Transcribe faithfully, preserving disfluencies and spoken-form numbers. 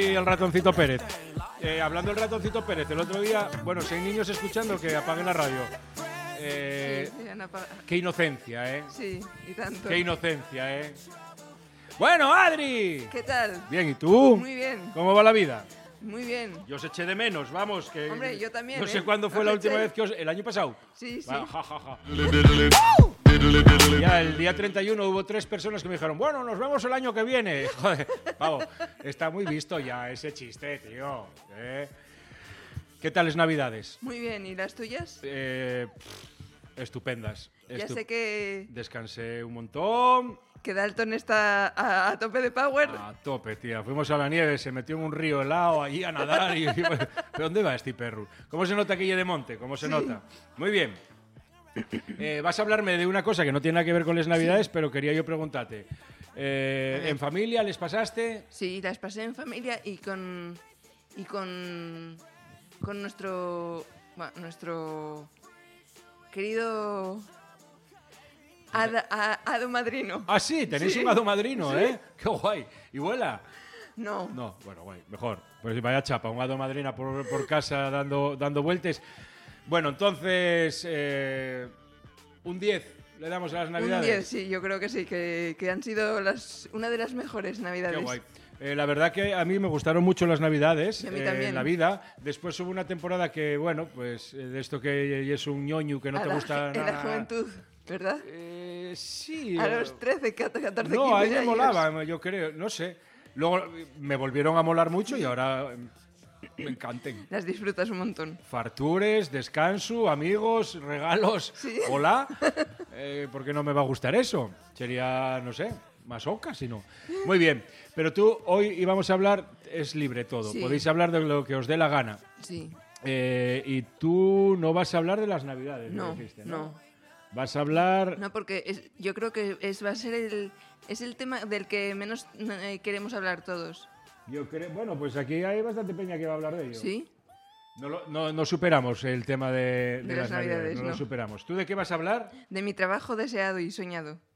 Y el ratoncito Pérez. Eh, hablando del ratoncito Pérez, el otro día, bueno, si hay niños escuchando, que apaguen la radio. Eh, sí, sí, apag... Qué inocencia, ¿eh? Sí, y tanto. Qué inocencia, ¿eh? Bueno, Adri. ¿Qué tal? Bien, ¿y tú? Muy bien. ¿Cómo va la vida? Muy bien. Yo os eché de menos, vamos, que... Hombre, yo también, No sé ¿eh? cuándo fue Os la eché. última vez que os... ¿El año pasado? Sí, sí. Va, ja, ja, ja. Ya, el día treinta y uno hubo tres personas que me dijeron, bueno, nos vemos el año que viene. Joder, pavo, está muy visto ya ese chiste, tío. ¿Eh? ¿Qué tal es Navidades? Muy bien, ¿y las tuyas? Eh, pff, estupendas. Ya Estu- sé que, Descansé un montón. que Dalton está a, a tope de power. A tope, tía. Fuimos a la nieve, se metió en un río helado allí a nadar. Y, y, ¿pero dónde va este perro? ¿Cómo se nota aquello de monte? ¿Cómo se Sí. nota? Muy bien. Eh, vas a hablarme de una cosa que no tiene nada que ver con las Navidades, sí. Pero quería yo preguntarte. Eh, ¿En familia les pasaste? Sí, las pasé en familia y con y con con nuestro bueno, nuestro querido hada, a- hado madrino. Ah, sí, tenéis Sí. un hado madrino, Sí. ¿eh? Qué guay. ¿Y vuela? No. No, bueno, guay, mejor. Pues vaya chapa, un hado madrina por, por casa dando, dando vueltas. Bueno, entonces, eh, un diez le damos a las Navidades. Un diez, sí, yo creo que sí, que, que han sido las una de las mejores Navidades. Qué guay. Eh, la verdad que a mí me gustaron mucho las Navidades Y a mí eh, también. en la vida. Después hubo una temporada que, bueno, pues eh, de esto que es un ñoño que no A te la, gusta en nada. la juventud, ¿verdad? Eh, sí. A eh, los trece, catorce, quince No, ahí me años. molaba, yo creo, no sé. Luego eh, me volvieron a molar mucho y ahora eh, me encanten. Las disfrutas un montón. Fartures, descanso, amigos, regalos. ¿Sí? Hola. Eh, ¿Por qué no me va a gustar eso? Sería, no sé, más oca, si no. Muy bien. Pero tú, hoy íbamos a hablar, es libre todo. Sí. Podéis hablar de lo que os dé la gana. Sí. Eh, y tú no vas a hablar de las Navidades, me No, dijiste, no. Vas a hablar... No, porque es- yo creo que es, va a ser el, es el tema del que menos eh, queremos hablar todos. Yo creo, bueno, pues aquí hay bastante peña que va a hablar de ello. ¿Sí? No, lo- no, no superamos el tema de, de De las las Navidades, no, lo no. superamos. ¿Tú de qué vas a hablar? De mi trabajo deseado y soñado.